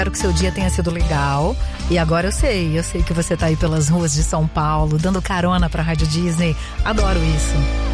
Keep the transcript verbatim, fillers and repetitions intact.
Espero que seu dia tenha sido legal. E agora eu sei, eu sei que você tá aí pelas ruas de São Paulo, dando carona pra Rádio Disney. Adoro isso.